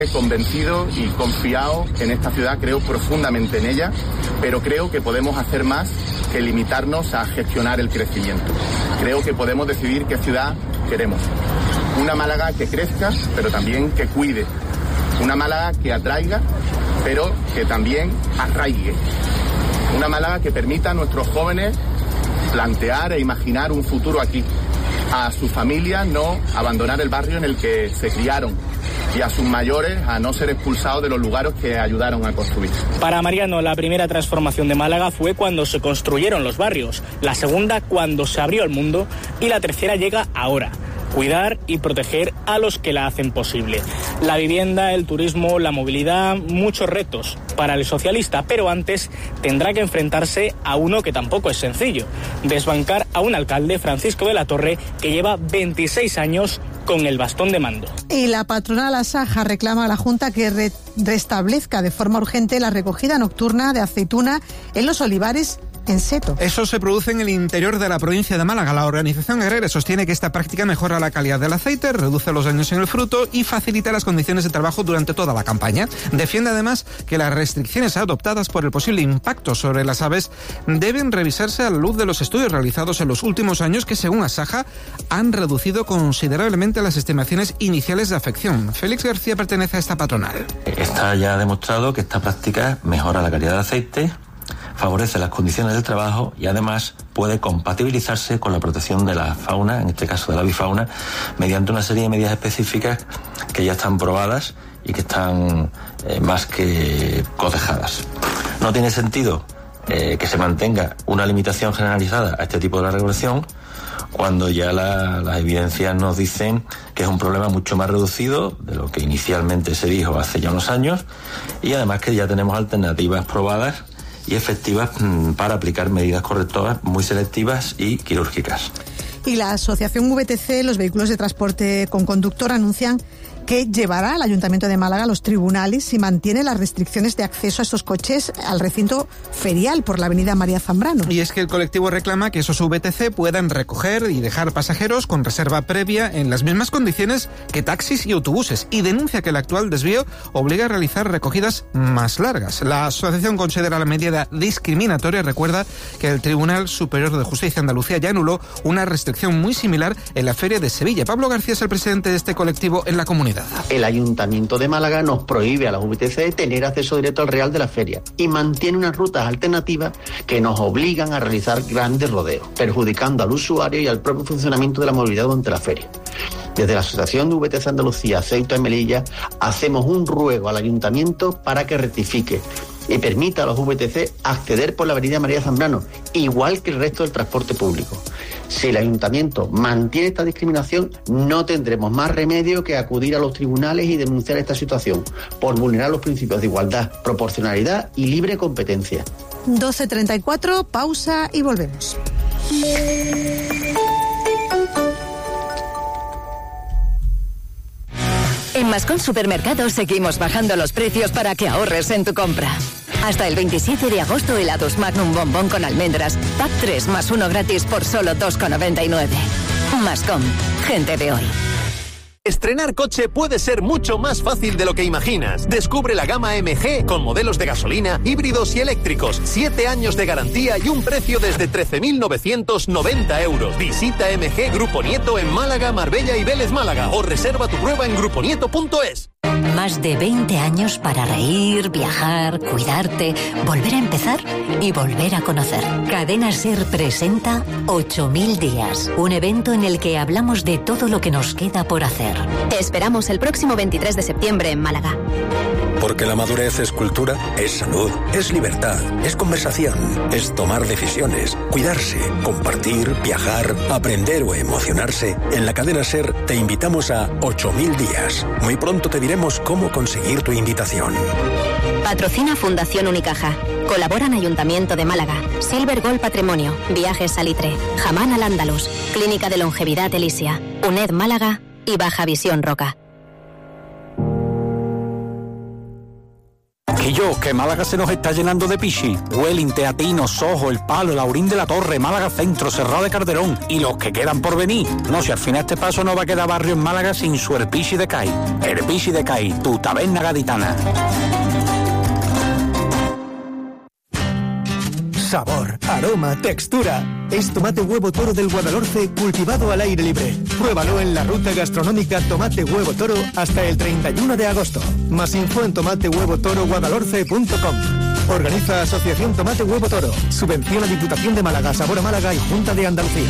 Convencido y confiado en esta ciudad, creo profundamente en ella, pero creo que podemos hacer más que limitarnos a gestionar el crecimiento. Creo que podemos decidir qué ciudad queremos. Una Málaga que crezca, pero también que cuide. Una Málaga que atraiga, pero que también arraigue. Una Málaga que permita a nuestros jóvenes plantear e imaginar un futuro aquí. A sus familias no abandonar el barrio en el que se criaron. Y a sus mayores a no ser expulsados de los lugares que ayudaron a construir. Para Mariano, la primera transformación de Málaga fue cuando se construyeron los barrios, la segunda cuando se abrió el mundo y la tercera llega ahora. Cuidar y proteger a los que la hacen posible. La vivienda, el turismo, la movilidad, muchos retos para el socialista, pero antes tendrá que enfrentarse a uno que tampoco es sencillo: desbancar a un alcalde, Francisco de la Torre, que lleva 26 años con el bastón de mando. Y la patronal Asaja reclama a la Junta que restablezca de forma urgente la recogida nocturna de aceituna en los olivares en seto. Eso se produce en el interior de la provincia de Málaga. La organización agraria sostiene que esta práctica mejora la calidad del aceite, reduce los daños en el fruto y facilita las condiciones de trabajo durante toda la campaña. Defiende además que las restricciones adoptadas por el posible impacto sobre las aves deben revisarse a la luz de los estudios realizados en los últimos años que, según Asaja, han reducido considerablemente las estimaciones iniciales de afección. Félix García pertenece a esta patronal. Está ya demostrado que esta práctica mejora la calidad del aceite, favorece las condiciones de trabajo y además puede compatibilizarse con la protección de la fauna, en este caso de la avifauna, mediante una serie de medidas específicas que ya están probadas y que están más que cotejadas. No tiene sentido que se mantenga una limitación generalizada a este tipo de la regulación cuando ya las evidencias nos dicen que es un problema mucho más reducido de lo que inicialmente se dijo hace ya unos años, y además que ya tenemos alternativas probadas y efectivas para aplicar medidas correctoras muy selectivas y quirúrgicas. Y la asociación VTC, los vehículos de transporte con conductor, anuncian que llevará al Ayuntamiento de Málaga a los tribunales si mantiene las restricciones de acceso a estos coches al recinto ferial por la avenida María Zambrano. Y es que el colectivo reclama que esos VTC puedan recoger y dejar pasajeros con reserva previa en las mismas condiciones que taxis y autobuses, y denuncia que el actual desvío obliga a realizar recogidas más largas. La asociación considera la medida discriminatoria y recuerda que el Tribunal Superior de Justicia de Andalucía ya anuló una restricción muy similar en la Feria de Sevilla. Pablo García es el presidente de este colectivo en la comunidad. El Ayuntamiento de Málaga nos prohíbe a las VTC tener acceso directo al Real de la Feria y mantiene unas rutas alternativas que nos obligan a realizar grandes rodeos, perjudicando al usuario y al propio funcionamiento de la movilidad durante la feria. Desde la Asociación de VTC Andalucía, Ceuta y Melilla, hacemos un ruego al Ayuntamiento para que rectifique y permita a los VTC acceder por la avenida María Zambrano, igual que el resto del transporte público. Si el Ayuntamiento mantiene esta discriminación, no tendremos más remedio que acudir a los tribunales y denunciar esta situación por vulnerar los principios de igualdad, proporcionalidad y libre competencia. 12:34, pausa y volvemos. En Mascón Supermercados seguimos bajando los precios para que ahorres en tu compra. Hasta el 27 de agosto, helados Magnum Bombón con almendras, pack 3 más 1 gratis por solo 2,99. Mascón, gente de hoy. Estrenar coche puede ser mucho más fácil de lo que imaginas. Descubre la gama MG con modelos de gasolina, híbridos y eléctricos. 7 años de garantía y un precio desde 13.990 euros. Visita MG Grupo Nieto en Málaga, Marbella y Vélez Málaga o reserva tu prueba en gruponieto.es. Más de 20 años para reír, viajar, cuidarte, volver a empezar y volver a conocer. Cadena SER presenta 8000 días, un evento en el que hablamos de todo lo que nos queda por hacer. Te esperamos el próximo 23 de septiembre en Málaga. Porque la madurez es cultura, es salud, es libertad, es conversación, es tomar decisiones, cuidarse, compartir, viajar, aprender o emocionarse. En la cadena SER te invitamos a 8000 días. Muy pronto te diremos cómo conseguir tu invitación. Patrocina Fundación Unicaja. Colaboran Ayuntamiento de Málaga, Silver Gold Patrimonio, Viajes Salitre, Jamán al Andalus, Clínica de Longevidad Elisia, UNED Málaga y Baja Visión Roca. Chiquillos, que Málaga se nos está llenando de pichi. Huelin, Teatino, Sojo, El Palo, Laurín de la Torre, Málaga Centro, Serrao de Calderón y los que quedan por venir. No, si al final este paso no va a quedar barrio en Málaga sin su Herpichi de Cai. Herpichi de Cai, tu taberna gaditana. Sabor, aroma, textura. Es tomate huevo toro del Guadalhorce cultivado al aire libre. Pruébalo en la ruta gastronómica Tomate Huevo Toro hasta el 31 de agosto. Más info en tomatehuevotoroguadalhorce.com. Organiza Asociación Tomate Huevo Toro. Subvenciona Diputación de Málaga, Sabor a Málaga y Junta de Andalucía.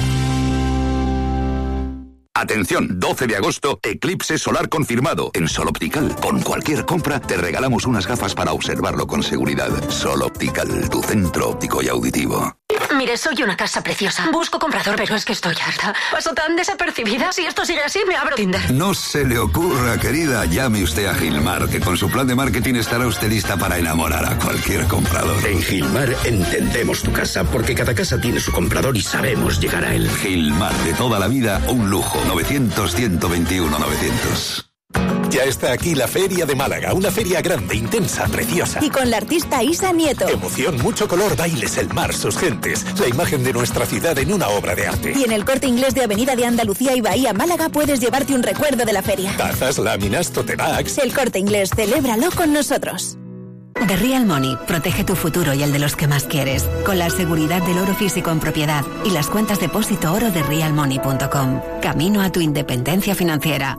Atención, 12 de agosto, eclipse solar confirmado en Sol Optical. Con cualquier compra te regalamos unas gafas para observarlo con seguridad. Sol Optical, tu centro óptico y auditivo. Mire, soy una casa preciosa. Busco comprador, pero es que estoy harta. Paso tan desapercibida. Si esto sigue así, me abro Tinder. No se le ocurra, querida. Llame usted a Gilmar, que con su plan de marketing estará usted lista para enamorar a cualquier comprador. En Gilmar entendemos tu casa, porque cada casa tiene su comprador y sabemos llegar a él. Gilmar, de toda la vida, un lujo. 900-121-900. Ya está aquí la Feria de Málaga, una feria grande, intensa, preciosa. Y con la artista Isa Nieto. Emoción, mucho color, bailes, el mar, sus gentes, la imagen de nuestra ciudad en una obra de arte. Y en el Corte Inglés de Avenida de Andalucía y Bahía Málaga puedes llevarte un recuerdo de la feria. Tazas, láminas, tote bags. El Corte Inglés, celébralo con nosotros. The Real Money protege tu futuro y el de los que más quieres, con la seguridad del oro físico en propiedad y las cuentas depósito oro de realmoney.com. Camino a tu independencia financiera.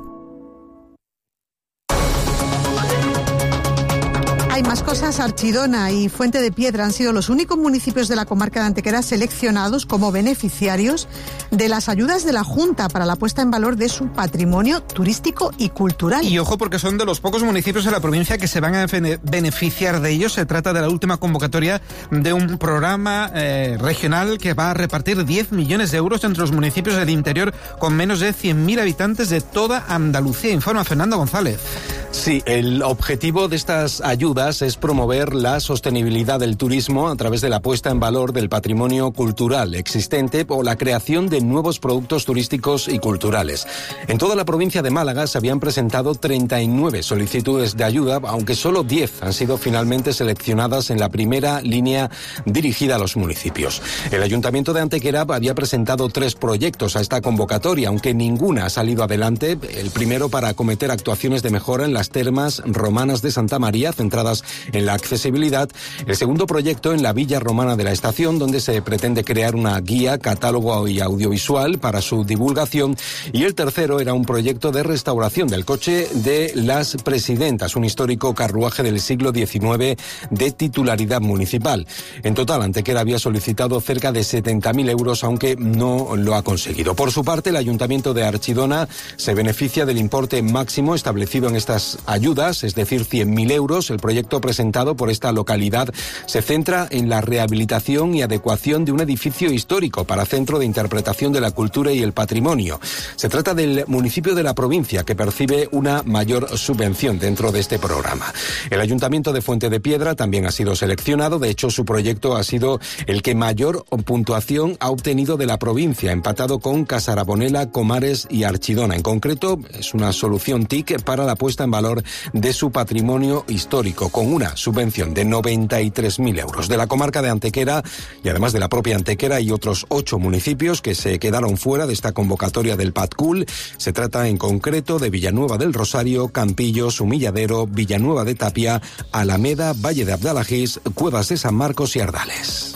Hay más cosas. Archidona y Fuente de Piedra han sido los únicos municipios de la comarca de Antequera seleccionados como beneficiarios de las ayudas de la Junta para la puesta en valor de su patrimonio turístico y cultural. Y ojo, porque son de los pocos municipios de la provincia que se van a beneficiar de ellos. Se trata de la última convocatoria de un programa regional que va a repartir 10 millones de euros entre los municipios del interior con menos de 100.000 habitantes de toda Andalucía. Informa Fernando González. Sí, el objetivo de estas ayudas es promover la sostenibilidad del turismo a través de la puesta en valor del patrimonio cultural existente o la creación de nuevos productos turísticos y culturales. En toda la provincia de Málaga se habían presentado 39 solicitudes de ayuda, aunque solo 10 han sido finalmente seleccionadas en la primera línea dirigida a los municipios. El Ayuntamiento de Antequera había presentado 3 proyectos a esta convocatoria, aunque ninguna ha salido adelante. El primero para acometer actuaciones de mejora en las termas romanas de Santa María, centradas en la accesibilidad. El segundo proyecto en la Villa Romana de la Estación, donde se pretende crear una guía, catálogo y audiovisual para su divulgación. Y el tercero era un proyecto de restauración del coche de las Presidentas, un histórico carruaje del siglo XIX de titularidad municipal. En total, Antequera había solicitado cerca de 70.000 euros, aunque no lo ha conseguido. Por su parte, el Ayuntamiento de Archidona se beneficia del importe máximo establecido en estas ayudas, es decir, 100.000 euros. El proyecto presentado por esta localidad se centra en la rehabilitación y adecuación de un edificio histórico para Centro de Interpretación de la Cultura y el Patrimonio. Se trata del municipio de la provincia que percibe una mayor subvención dentro de este programa. El Ayuntamiento de Fuente de Piedra también ha sido seleccionado. De hecho, su proyecto ha sido el que mayor puntuación ha obtenido de la provincia, empatado con Casarabonela, Comares y Archidona. En concreto, es una solución TIC para la puesta en valor de su patrimonio histórico, con una subvención de 93.000 euros. De la comarca de Antequera y además de la propia Antequera hay otros 8 municipios que se quedaron fuera de esta convocatoria del PATCUL. Se trata en concreto de Villanueva del Rosario, Campillos, Humilladero, Villanueva de Tapia, Alameda, Valle de Abdalajís, Cuevas de San Marcos y Ardales.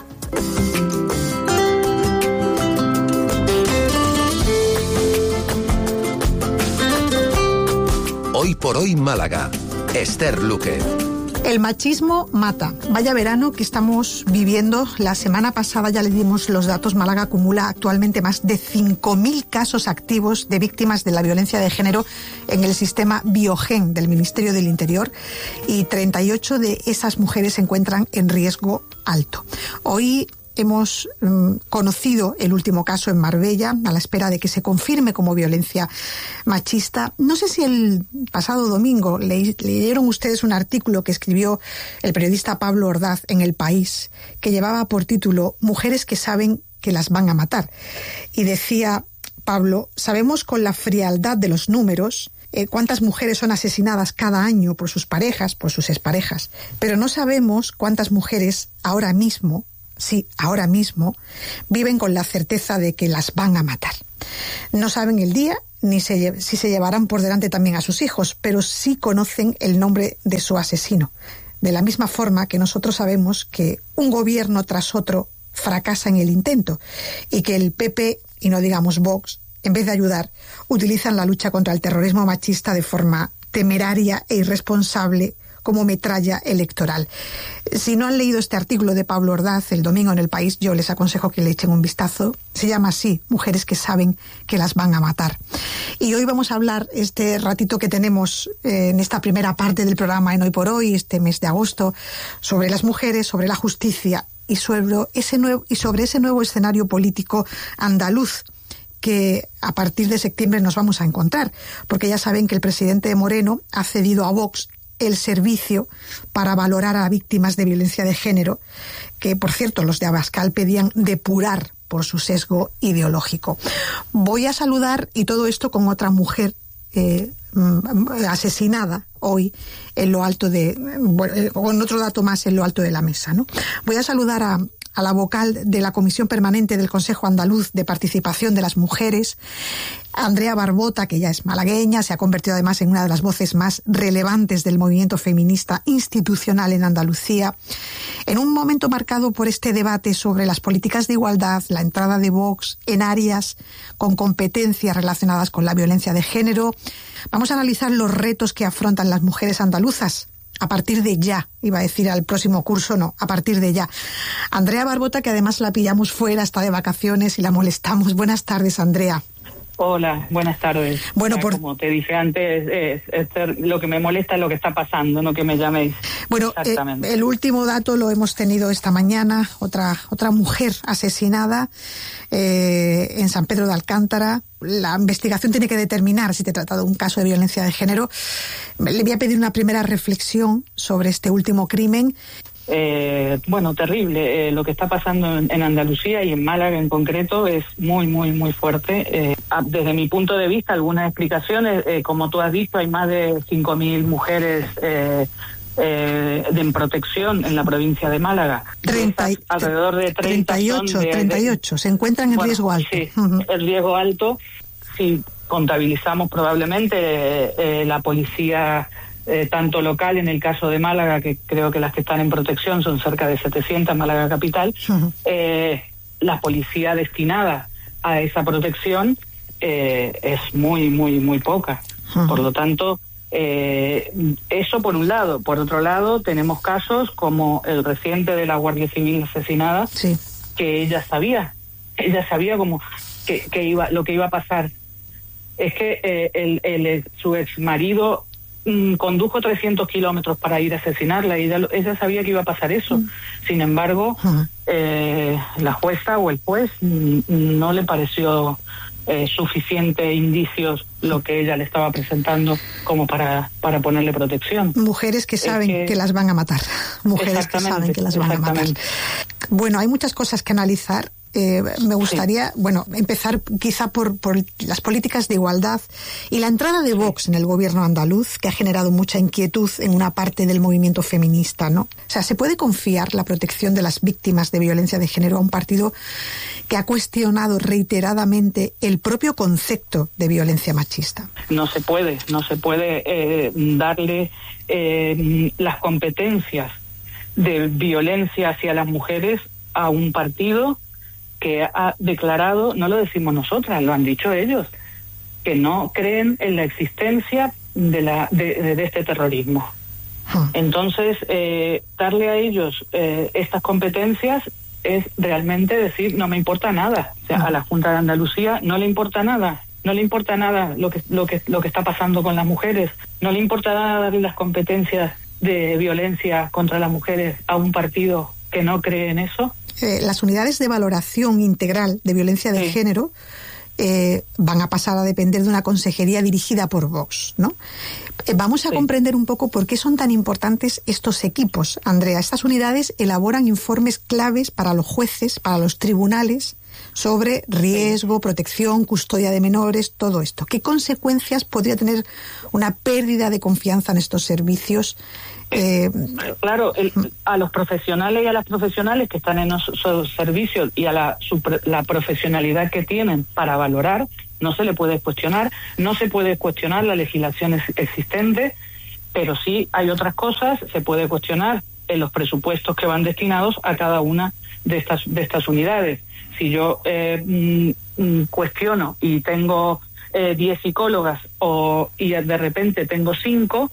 Hoy por hoy Málaga. Esther Luque. El machismo mata. Vaya verano que estamos viviendo. La semana pasada ya le dimos los datos. Málaga acumula actualmente más de 5.000 casos activos de víctimas de la violencia de género en el sistema Biogen del Ministerio del Interior, y 38 de esas mujeres se encuentran en riesgo alto. Hoy hemos conocido el último caso en Marbella, a la espera de que se confirme como violencia machista. No sé si el pasado domingo leyeron ustedes un artículo que escribió el periodista Pablo Ordaz en El País, que llevaba por título «Mujeres que saben que las van a matar». Y decía Pablo: sabemos con la frialdad de los números cuántas mujeres son asesinadas cada año por sus parejas, por sus exparejas, pero no sabemos cuántas mujeres ahora mismo, viven con la certeza de que las van a matar. No saben el día ni si se llevarán por delante también a sus hijos, pero sí conocen el nombre de su asesino. De la misma forma que nosotros sabemos que un gobierno tras otro fracasa en el intento y que el PP, y no digamos Vox, en vez de ayudar, utilizan la lucha contra el terrorismo machista de forma temeraria e irresponsable como metralla electoral. Si no han leído este artículo de Pablo Ordaz el domingo en El País, yo les aconsejo que le echen un vistazo. Se llama así, Mujeres que saben que las van a matar. Y hoy vamos a hablar, este ratito que tenemos en esta primera parte del programa en Hoy por Hoy, este mes de agosto, sobre las mujeres, sobre la justicia y sobre ese nuevo escenario político andaluz que a partir de septiembre nos vamos a encontrar, porque ya saben que el presidente Moreno ha cedido a Vox el servicio para valorar a víctimas de violencia de género, que por cierto los de Abascal pedían depurar por su sesgo ideológico. Voy a saludar, y todo esto con otra mujer asesinada hoy en lo alto con otro dato más en lo alto de la mesa, ¿no? Voy a saludar a la vocal de la Comisión Permanente del Consejo Andaluz de Participación de las Mujeres, Andrea Barbota, que ya es malagueña, se ha convertido además en una de las voces más relevantes del movimiento feminista institucional en Andalucía, en un momento marcado por este debate sobre las políticas de igualdad, la entrada de Vox en áreas con competencias relacionadas con la violencia de género. Vamos a analizar los retos que afrontan las mujeres andaluzas a partir de ya, iba a decir al próximo curso, no, a partir de ya. Andrea Barbota, que además la pillamos fuera, está de vacaciones y la molestamos. Buenas tardes, Andrea. Hola, buenas tardes. Bueno, como te dije antes, lo que me molesta es lo que está pasando, no que me llaméis. Bueno, el último dato lo hemos tenido esta mañana, otra mujer asesinada en San Pedro de Alcántara. La investigación tiene que determinar si se trata de un caso de violencia de género. Le voy a pedir una primera reflexión sobre este último crimen. Terrible. Lo que está pasando en Andalucía y en Málaga en concreto es muy, muy, muy fuerte. Desde mi punto de vista, algunas explicaciones, como tú has dicho, hay más de 5.000 mujeres en protección en la provincia de Málaga. Alrededor de 38 se encuentran en riesgo alto. Sí, el riesgo alto, si contabilizamos probablemente la policía tanto local, en el caso de Málaga, que creo que las que están en protección son cerca de 700, Málaga capital, la policía destinada a esa protección es muy, muy, muy poca. Por lo tanto, eso por un lado. Por otro lado, tenemos casos como el reciente de la Guardia Civil asesinada, que ella sabía como que lo que iba a pasar. Es que su ex marido condujo 300 kilómetros para ir a asesinarla y ella sabía que iba a pasar eso. Sin embargo, la jueza o el juez no le pareció suficiente indicios lo que ella le estaba presentando como para ponerle protección. Mujeres que saben que las van a matar. Mujeres que saben que las van a matar. Bueno, hay muchas cosas que analizar. Me gustaría, empezar quizá por las políticas de igualdad y la entrada de Vox en el gobierno andaluz, que ha generado mucha inquietud en una parte del movimiento feminista, ¿no? O sea, ¿se puede confiar la protección de las víctimas de violencia de género a un partido que ha cuestionado reiteradamente el propio concepto de violencia machista? No se puede darle las competencias de violencia hacia las mujeres a un partido que ha declarado, no lo decimos nosotras, lo han dicho ellos, que no creen en la existencia de este terrorismo. Entonces, darle a ellos estas competencias es realmente decir, no me importa nada. O sea, a la Junta de Andalucía no le importa nada. No le importa nada lo que está pasando con las mujeres. No le importa nada darle las competencias de violencia contra las mujeres a un partido que no cree en eso. Las unidades de valoración integral de violencia de género van a pasar a depender de una consejería dirigida por Vox, ¿no? Vamos a comprender un poco por qué son tan importantes estos equipos, Andrea. Estas unidades elaboran informes claves para los jueces, para los tribunales, sobre riesgo, protección, custodia de menores, todo esto. ¿Qué consecuencias podría tener una pérdida de confianza en estos servicios? Claro, a los profesionales y a las profesionales que están en esos servicios y a la profesionalidad que tienen para valorar, no se le puede cuestionar, no se puede cuestionar la legislación existente, pero sí hay otras cosas, se puede cuestionar en los presupuestos que van destinados a cada una de estas unidades. Si yo cuestiono y tengo 10 psicólogas y de repente tengo 5,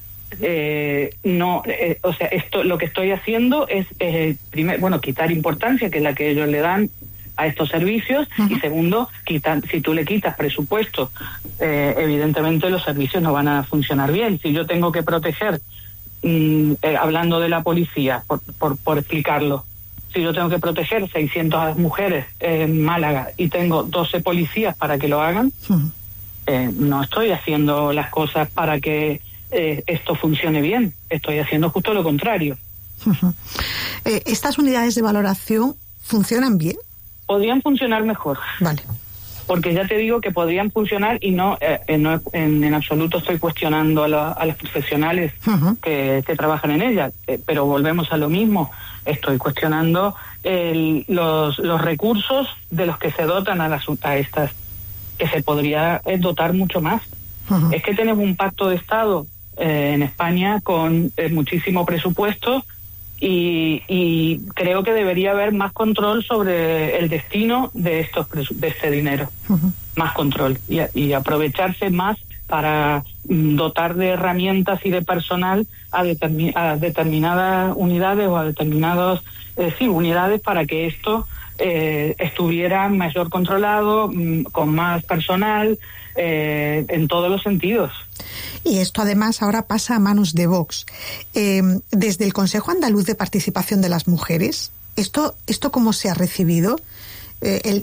o sea, esto lo que estoy haciendo es primero, quitar importancia, que es la que ellos le dan a estos servicios, y segundo, si tú le quitas presupuesto, evidentemente los servicios no van a funcionar bien. Si yo tengo que proteger, hablando de la policía, por explicarlo, si yo tengo que proteger 600 mujeres en Málaga y tengo 12 policías para que lo hagan, no estoy haciendo las cosas para que esto funcione bien, estoy haciendo justo lo contrario. ¿Estas unidades de valoración funcionan bien? Podrían funcionar mejor. Vale. Porque ya te digo que podrían funcionar y no en absoluto estoy cuestionando a los profesionales que trabajan en ellas, pero volvemos a lo mismo. Estoy cuestionando los recursos de los que se dotan a estas, que se podría dotar mucho más. Es que tenemos un pacto de Estado en España con muchísimo presupuesto y creo que debería haber más control sobre el destino de este dinero, más control y aprovecharse más para dotar de herramientas y de personal a determinadas unidades o a determinadas unidades para que esto estuviera mejor controlado, con más personal, en todos los sentidos. Y esto además ahora pasa a manos de Vox. Desde el Consejo Andaluz de Participación de las Mujeres, ¿esto cómo se ha recibido? El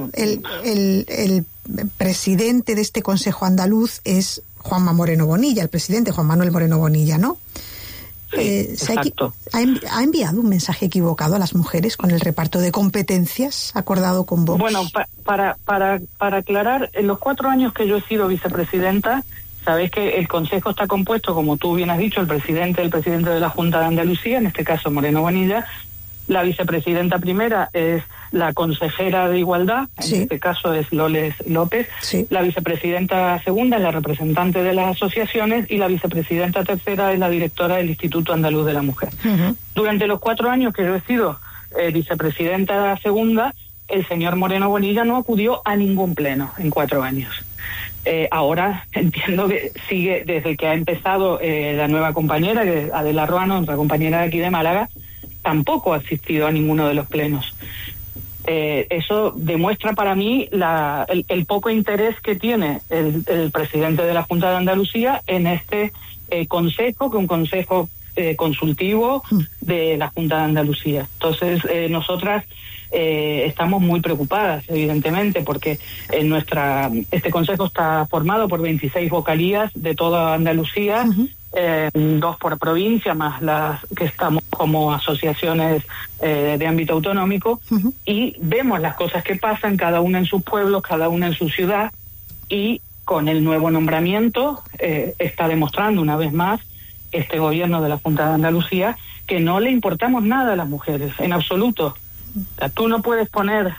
presidente de este Consejo Andaluz es Juanma Moreno Bonilla, el presidente Juan Manuel Moreno Bonilla, ¿no? Exacto. ¿Ha enviado un mensaje equivocado a las mujeres con el reparto de competencias acordado con Vox? Bueno, para aclarar, en los 4 años que yo he sido vicepresidenta, sabéis que el Consejo está compuesto, como tú bien has dicho, el presidente de la Junta de Andalucía, en este caso Moreno Bonilla. La vicepresidenta primera es la consejera de Igualdad, en este caso es Loles López. La vicepresidenta segunda es la representante de las asociaciones y la vicepresidenta tercera es la directora del Instituto Andaluz de la Mujer. Durante los 4 años que yo he sido vicepresidenta segunda, el señor Moreno Bonilla no acudió a ningún pleno en 4 años. Ahora entiendo que sigue, desde que ha empezado la nueva compañera, que es Adela Ruano, otra compañera de aquí de Málaga, tampoco ha asistido a ninguno de los plenos. Eso demuestra para mí el poco interés que tiene el presidente de la Junta de Andalucía en este consejo, que es un consejo consultivo de la Junta de Andalucía. Entonces, nosotras estamos muy preocupadas, evidentemente, porque este consejo está formado por 26 vocalías de toda Andalucía, 2 por provincia, más las que estamos como asociaciones de ámbito autonómico, y vemos las cosas que pasan, cada una en sus pueblos, cada una en su ciudad, y con el nuevo nombramiento está demostrando una vez más este gobierno de la Junta de Andalucía que no le importamos nada a las mujeres, en absoluto. O sea, tú no puedes poner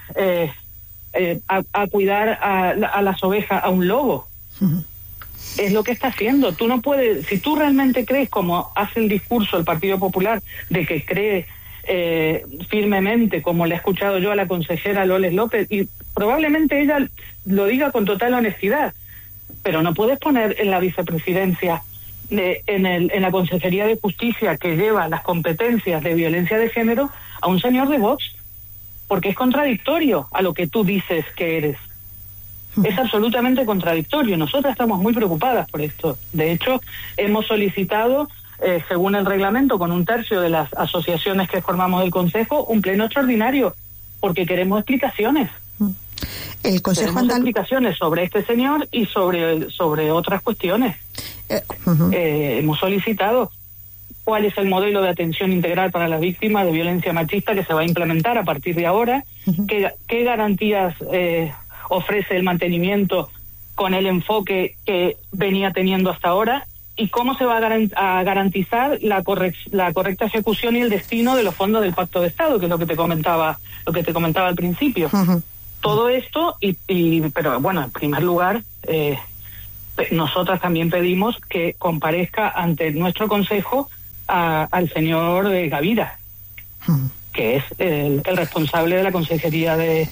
a cuidar a las ovejas a un lobo. Es lo que está haciendo. Tú no puedes, si tú realmente crees, como hace el discurso el Partido Popular, de que cree firmemente, como le he escuchado yo a la consejera Loles López, y probablemente ella lo diga con total honestidad, pero no puedes poner en la vicepresidencia, en la Consejería de Justicia, que lleva las competencias de violencia de género, a un señor de Vox, porque es contradictorio a lo que tú dices que eres. Es absolutamente contradictorio. Nosotras estamos muy preocupadas por esto. De hecho, hemos solicitado, según el reglamento, con 1/3 de las asociaciones que formamos el Consejo, un pleno extraordinario, porque queremos explicaciones. El Consejo Andaluz, explicaciones sobre este señor y sobre otras cuestiones. Hemos solicitado cuál es el modelo de atención integral para las víctimas de violencia machista que se va a implementar a partir de ahora, qué garantías ofrece el mantenimiento con el enfoque que venía teniendo hasta ahora, y cómo se va a garantizar la correcta ejecución y el destino de los fondos del Pacto de Estado, que es lo que te comentaba al principio. Todo esto, pero bueno, en primer lugar, nosotras también pedimos que comparezca ante nuestro Consejo al señor Gavira, que es el responsable de la Consejería de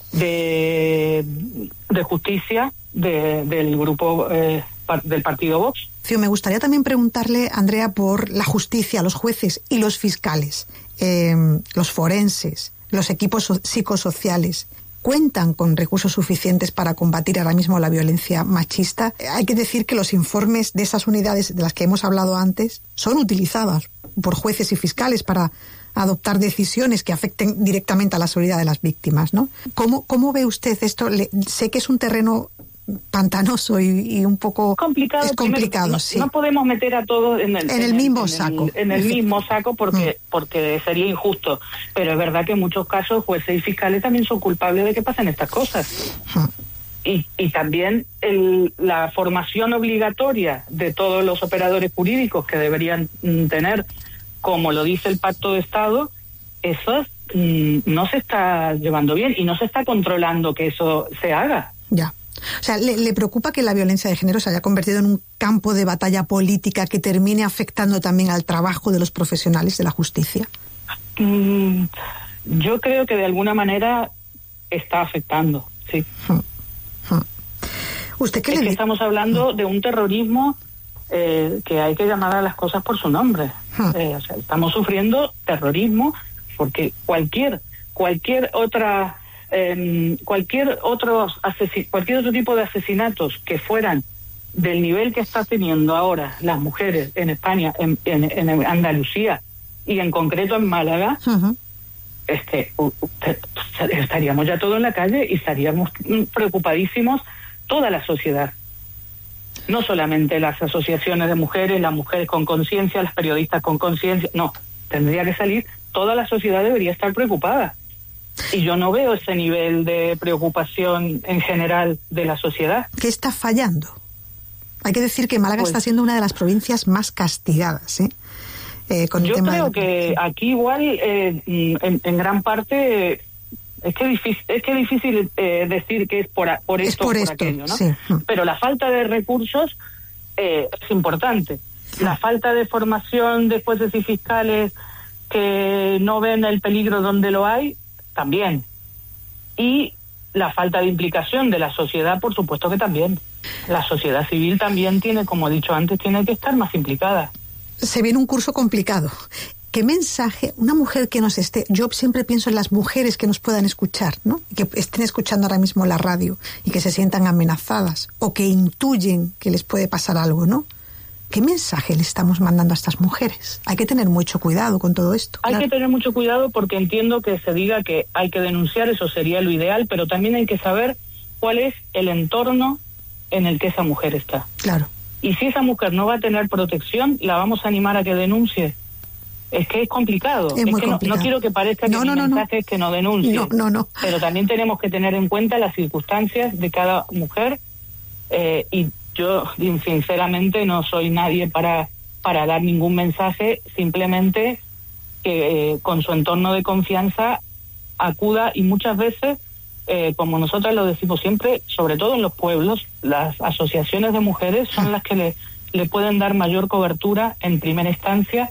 Justicia del grupo del partido Vox. Me gustaría también preguntarle, Andrea, por la justicia, los jueces y los fiscales, los forenses, los equipos psicosociales. ¿Cuentan con recursos suficientes para combatir ahora mismo la violencia machista? Hay que decir que los informes de esas unidades de las que hemos hablado antes son utilizadas por jueces y fiscales para adoptar decisiones que afecten directamente a la seguridad de las víctimas, ¿no? ¿Cómo ve usted esto? Sé que es un terreno pantanoso y un poco complicado. Es complicado, primero, sí. No podemos meter a todos en el mismo saco. En el mismo saco porque sería injusto. Pero es verdad que en muchos casos jueces y fiscales también son culpables de que pasen estas cosas. Y también la formación obligatoria de todos los operadores jurídicos que deberían tener, como lo dice el Pacto de Estado, eso no se está llevando bien y no se está controlando que eso se haga. Ya. O sea, ¿le preocupa que la violencia de género se haya convertido en un campo de batalla política que termine afectando también al trabajo de los profesionales de la justicia? Yo creo que de alguna manera está afectando, sí. ¿Usted qué es que estamos hablando de un terrorismo que hay que llamar a las cosas por su nombre. O sea, estamos sufriendo terrorismo porque cualquier otro tipo de asesinatos que fueran del nivel que está teniendo ahora las mujeres en España, en Andalucía y en concreto en Málaga, estaríamos ya todos en la calle y estaríamos preocupadísimos toda la sociedad. No solamente las asociaciones de mujeres, las mujeres con conciencia, las periodistas con conciencia, no, tendría que salir, toda la sociedad debería estar preocupada. Y yo no veo ese nivel de preocupación en general de la sociedad. ¿Qué está fallando? Hay que decir que Málaga está siendo una de las provincias más castigadas, con yo el tema creo que aquí igual, en gran parte, es que difícil decir que es por esto o por aquello, ¿no? Sí. Pero la falta de recursos es importante. La falta de formación de jueces y fiscales que no ven el peligro donde lo hay, también. Y la falta de implicación de la sociedad, por supuesto que también. La sociedad civil también tiene, como he dicho antes, tiene que estar más implicada. Se viene un curso complicado. ¿Qué mensaje, una mujer que nos esté, yo siempre pienso en las mujeres que nos puedan escuchar, ¿no? Que estén escuchando ahora mismo la radio y que se sientan amenazadas o que intuyen que les puede pasar algo, ¿no? ¿Qué mensaje le estamos mandando a estas mujeres? Hay que tener mucho cuidado con todo esto. Hay que tener mucho cuidado porque entiendo que se diga que hay que denunciar, eso sería lo ideal, pero también hay que saber cuál es el entorno en el que esa mujer está. Claro. Y si esa mujer no va a tener protección, la vamos a animar a que denuncie. Es que es complicado. Es muy complicado. No quiero que parezca que mi mensaje es que no denuncie. No. Pero también tenemos que tener en cuenta las circunstancias de cada mujer y yo, sinceramente, no soy nadie para dar ningún mensaje, simplemente que con su entorno de confianza acuda y muchas veces, como nosotras lo decimos siempre, sobre todo en los pueblos, las asociaciones de mujeres son las que le pueden dar mayor cobertura en primera instancia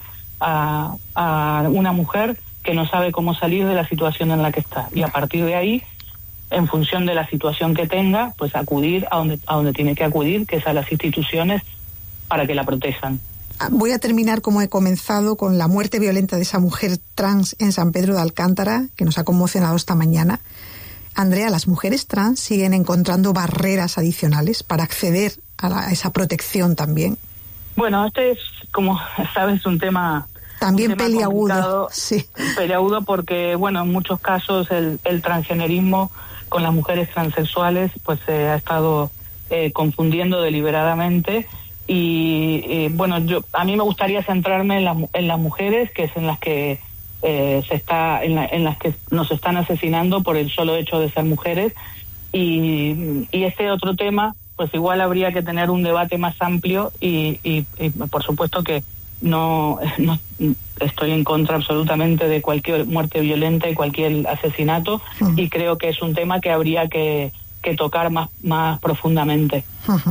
a una mujer que no sabe cómo salir de la situación en la que está. Y a partir de ahí, en función de la situación que tenga, pues acudir a donde tiene que acudir, que es a las instituciones, para que la protejan. Voy a terminar como he comenzado con la muerte violenta de esa mujer trans en San Pedro de Alcántara, que nos ha conmocionado esta mañana. Andrea, ¿las mujeres trans siguen encontrando barreras adicionales para acceder a esa protección también? Bueno, este es, como sabes, un tema también peliagudo. Sí. Peliagudo porque, bueno, en muchos casos el transgenerismo con las mujeres transexuales pues se ha estado confundiendo deliberadamente bueno, a mí me gustaría centrarme en las mujeres, que es en las que en las que nos están asesinando por el solo hecho de ser mujeres, y este otro tema, pues igual habría que tener un debate más amplio y por supuesto que no estoy en contra absolutamente de cualquier muerte violenta y cualquier asesinato, y creo que es un tema que habría que tocar más profundamente.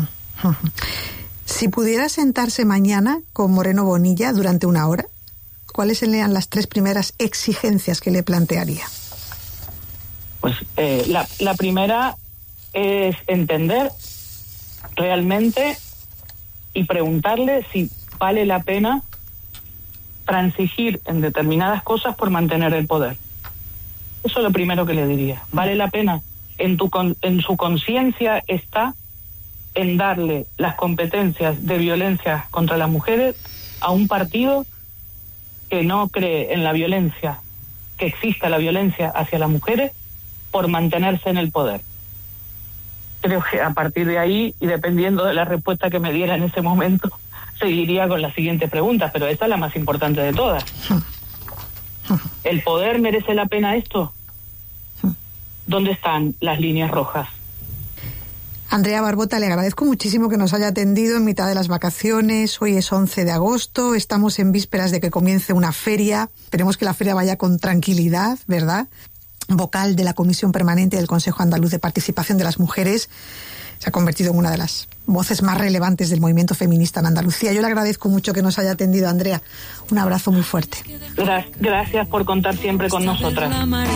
Si pudiera sentarse mañana con Moreno Bonilla durante una hora, ¿cuáles serían las 3 primeras exigencias que le plantearía? Pues la primera es entender realmente y preguntarle si vale la pena transigir en determinadas cosas por mantener el poder. Eso es lo primero que le diría. ¿Vale la pena? En su conciencia está en darle las competencias de violencia contra las mujeres a un partido que no cree en la violencia, que exista la violencia hacia las mujeres por mantenerse en el poder. Creo que a partir de ahí, y dependiendo de la respuesta que me diera en ese momento, seguiría con las siguientes preguntas, pero esta es la más importante de todas. ¿El poder merece la pena esto? ¿Dónde están las líneas rojas? Andrea Barbota, le agradezco muchísimo que nos haya atendido en mitad de las vacaciones. Hoy es 11 de agosto, estamos en vísperas de que comience una feria. Esperemos que la feria vaya con tranquilidad, ¿verdad? Vocal de la Comisión Permanente del Consejo Andaluz de Participación de las Mujeres, se ha convertido en una de las voces más relevantes del movimiento feminista en Andalucía. Yo le agradezco mucho que nos haya atendido, Andrea. Un abrazo muy fuerte. Gracias por contar siempre con nosotras.